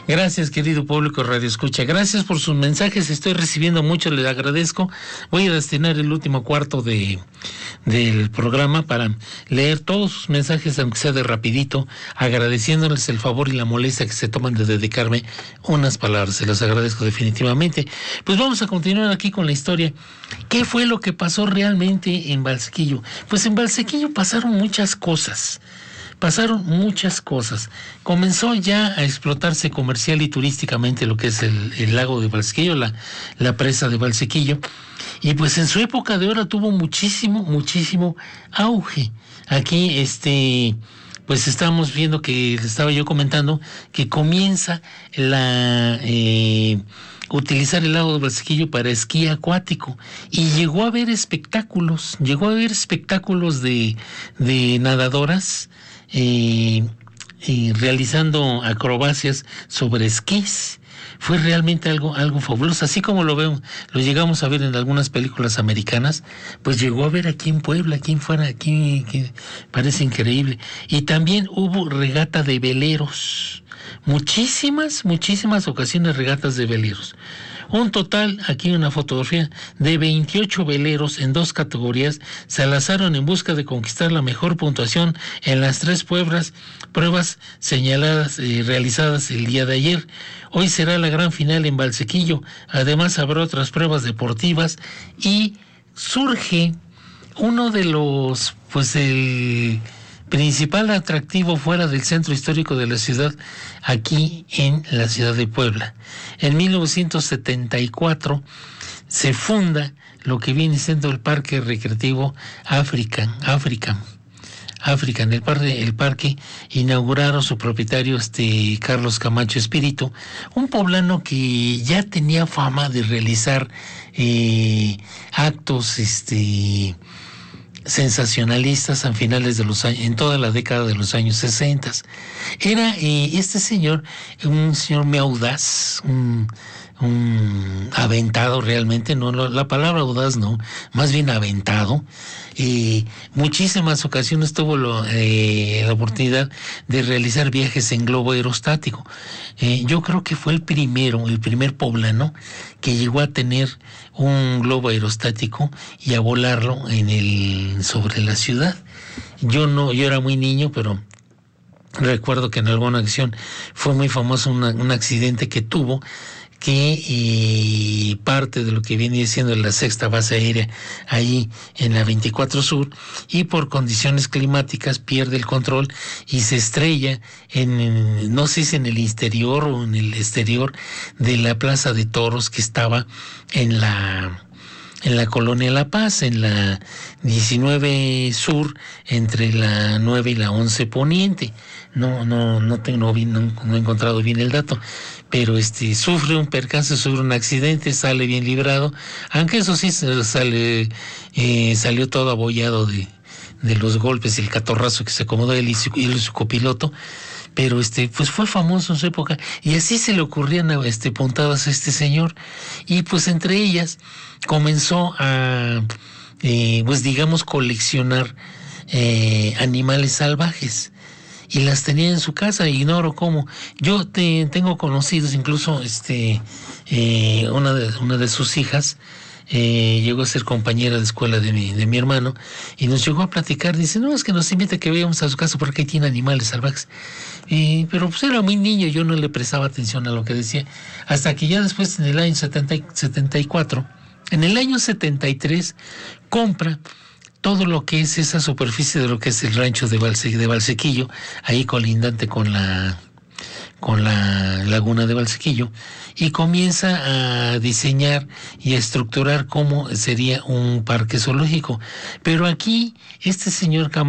Gracias, querido público Radio Escucha. Gracias por sus mensajes. Estoy recibiendo mucho, les agradezco. Voy a destinar el último cuarto del programa para leer todos sus mensajes, aunque sea de rapidito, agradeciéndoles el favor y la molestia que se toman de dedicarme unas palabras. Se los agradezco definitivamente. Pues vamos a continuar aquí con la historia. ¿Qué fue lo que pasó realmente en Valsequillo? Pues en Valsequillo pasaron muchas cosas. Comenzó ya a explotarse comercial y turísticamente lo que es el lago de Valsequillo, la presa de Valsequillo, y pues en su época de oro tuvo muchísimo auge. Aquí pues estamos viendo que estaba yo comentando que comienza utilizar el lago de Valsequillo para esquí acuático, y llegó a haber espectáculos de nadadoras realizando acrobacias sobre esquís. Fue realmente algo fabuloso, así como lo llegamos a ver en algunas películas americanas. Pues llegó a ver aquí en Puebla, aquí que parece increíble. Y también hubo regata de veleros, muchísimas ocasiones regatas de veleros. Un total, aquí una fotografía, de 28 veleros en 2 categorías se lanzaron en busca de conquistar la mejor puntuación en las 3 pruebas señaladas, realizadas el día de ayer. Hoy será la gran final en Valsequillo. Además habrá otras pruebas deportivas y surge uno de los, el principal atractivo fuera del centro histórico de la ciudad, aquí en la ciudad de Puebla. En 1974 se funda lo que viene siendo el Parque Recreativo African. El parque inauguraron su propietario Carlos Camacho Espíritu, un poblano que ya tenía fama de realizar actos sensacionalistas a finales de los años, en toda la década de los años 60. Era este señor, un señor muy audaz, un aventado realmente, no la palabra audaz no, más bien aventado. Muchísimas ocasiones tuvo la oportunidad de realizar viajes en globo aerostático. Yo creo que fue el primer poblano que llegó a tener un globo aerostático y a volarlo sobre la ciudad. Yo era muy niño, pero recuerdo que en alguna ocasión fue muy famoso un accidente que tuvo, que parte de lo que viene siendo la 6ª base aérea ahí en la 24 Sur, y por condiciones climáticas pierde el control y se estrella no sé si en el interior o en el exterior de la Plaza de Toros que estaba en la colonia La Paz, en la 19 Sur, entre la 9 y la 11 Poniente. No he encontrado bien el dato, pero sufre un percance, sufre un accidente, sale bien librado, aunque eso sí salió todo abollado de los golpes y el catorrazo que se acomodó él y su copiloto. Pero pues fue famoso en su época, y así se le ocurrían puntadas a este señor, y pues entre ellas comenzó a coleccionar animales salvajes, y las tenía en su casa. Ignoro cómo. Yo tengo conocidos, incluso una de sus hijas llegó a ser compañera de escuela de mi hermano, y nos llegó a platicar. Dice, no, es que nos invita a que vayamos a su casa porque ahí tiene animales salvajes. Pero pues era muy niño, yo no le prestaba atención a lo que decía, hasta que ya después, en el año 74, en el año 73, compra todo lo que es esa superficie de lo que es el rancho de Valsequillo, ahí colindante con la laguna de Valsequillo, y comienza a diseñar y a estructurar cómo sería un parque zoológico. Pero aquí este señor